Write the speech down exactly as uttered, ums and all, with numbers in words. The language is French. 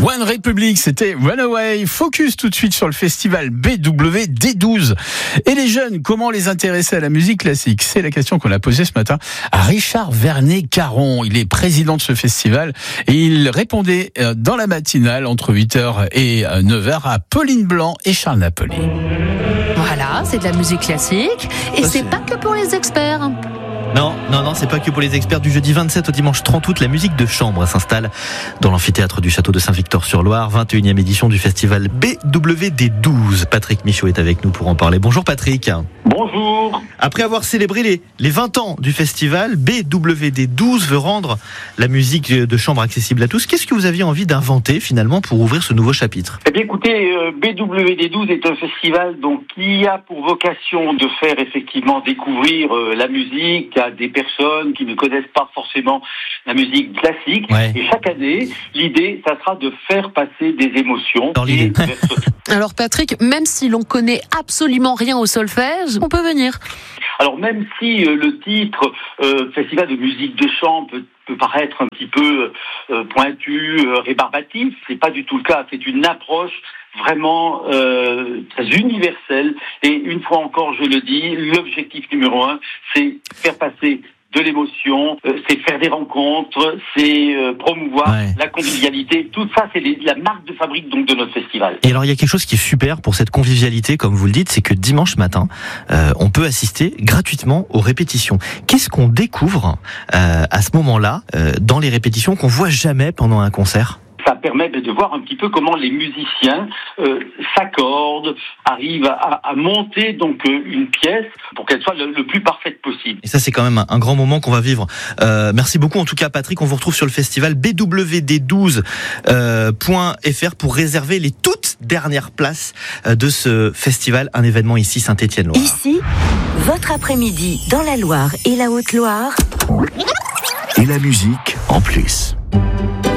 One Republic, c'était Runaway. Focus tout de suite sur le festival B W D douze. Et les jeunes, comment les intéresser à la musique classique? C'est la question qu'on a posée ce matin à Richard Vernet-Caron. Il est président de ce festival et il répondait dans la matinale entre huit heures et neuf heures à Pauline Blanc et Charles Napoli. Voilà, c'est de la musique classique et Ça, c'est c'est... pas que pour les experts. Non, non, non, c'est pas que pour les experts. Du jeudi vingt-sept au dimanche trente août, la musique de chambre s'installe dans l'amphithéâtre du château de Saint-Victor-sur-Loire. vingt et unième édition du festival B W D douze. Patrick Michaud est avec nous pour en parler. Bonjour Patrick. Bonjour. Après avoir célébré les, les vingt ans du festival, B W D douze veut rendre la musique de chambre accessible à tous. Qu'est-ce que vous aviez envie d'inventer finalement pour ouvrir ce nouveau chapitre? Eh bien écoutez, euh, B W D douze est un festival donc qui a pour vocation de faire effectivement découvrir euh, la musique à des personnes qui ne connaissent pas forcément la musique classique. Ouais. Et chaque année, l'idée, ça sera de faire passer des émotions. Dans l'idée. Et... Alors Patrick, même si l'on connaît absolument rien au solfège, on peut venir. Alors même si euh, le titre euh, Festival de musique de chambre peut, peut paraître un petit peu euh, pointu, euh, rébarbatif, c'est pas du tout le cas. C'est une approche vraiment euh, très universelle. Et une fois encore, je le dis, l'objectif numéro un, c'est faire passer de l'émotion, euh, c'est faire des rencontres, c'est euh, promouvoir ouais. la convivialité. Tout ça, c'est les, la marque de fabrique donc de notre festival. Et alors il y a quelque chose qui est super pour cette convivialité, comme vous le dites, c'est que dimanche matin, euh, on peut assister gratuitement aux répétitions. Qu'est-ce qu'on découvre euh, à ce moment-là euh, dans les répétitions qu'on voit jamais pendant un concert? Ça permet de voir un petit peu comment les musiciens euh, s'accordent, arrivent à, à monter donc euh, une pièce pour qu'elle soit le, le plus parfaite possible. Et ça, c'est quand même un, un grand moment qu'on va vivre. Euh, merci beaucoup en tout cas Patrick, on vous retrouve sur le festival B W D douze point F R pour réserver les toutes dernières places de ce festival, un événement ici Saint-Étienne-Loire. Ici, votre après-midi dans la Loire et la Haute-Loire. Et la musique en plus.